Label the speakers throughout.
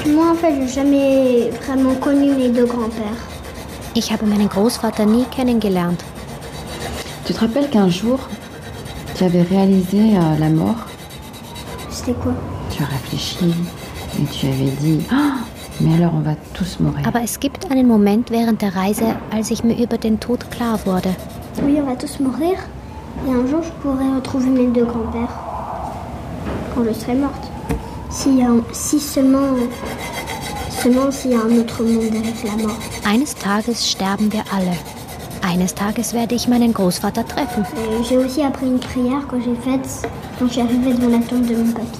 Speaker 1: Moi, en fait, j'ai jamais vraiment connu mes deux grands-pères.
Speaker 2: Ich habe meinen Großvater nie kennengelernt.
Speaker 3: Tu te rappelles qu'un jour, tu avais réalisé la mort?
Speaker 1: C'était quoi?
Speaker 3: Tu as réfléchi et tu avais dit ah, mais alors on va tous mourir.
Speaker 2: Aber es gibt einen Moment während der Reise, als ich mir über den Tod klar wurde.
Speaker 1: Oui, on va tous mourir. Et un jour, je pourrai retrouver mes deux grands-pères. Quand je serai morte. Si seulement s'il y a un autre monde derrière la mort.
Speaker 2: Eines Tages sterben wir alle. Eines Tages werde ich meinen Großvater treffen.
Speaker 1: Et j'ai aussi appris une prière que j'ai faite quand je suis arrivée devant la tombe de mon papy.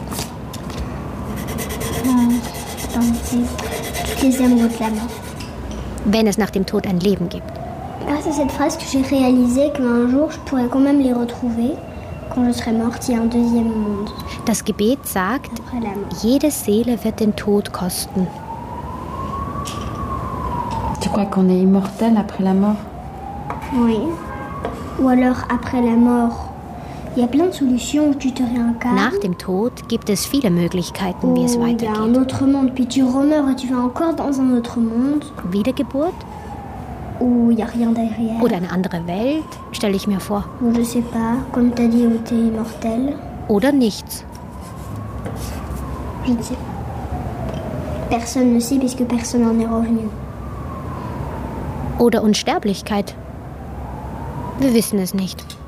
Speaker 1: Toutes les amoureux de la mort.
Speaker 2: Wenn es nach dem Tod ein Leben gibt.
Speaker 1: Grâce à cette phrase que j'ai réalisé qu'un jour je pourrais quand même les retrouver. Quand je serai morte, il y a un deuxième monde.
Speaker 2: Das Gebet sagt, jede Seele wird den Tod kosten.
Speaker 3: Tu crois qu'on est immortel après la mort?
Speaker 1: Oui. Ou alors après la mort. Il y a plein de solutions où tu te réincarnes.
Speaker 2: Nach dem Tod gibt es viele Möglichkeiten, wie es
Speaker 1: Il y a un
Speaker 2: weitergeht.
Speaker 1: autre monde, puis tu remeurs et tu vas encore dans un autre monde.
Speaker 2: Wiedergeburt
Speaker 1: Où il n'y a rien derrière.
Speaker 2: oder eine andere Welt, stelle ich mir vor.
Speaker 1: Ou je sais pas, comme t'as dit, où t'es immortel.
Speaker 2: Oder nichts.
Speaker 1: Je ne sais pas. Personne ne sait puisque personne n'en est revenu.
Speaker 2: Oder Unsterblichkeit. Wir wissen es nicht.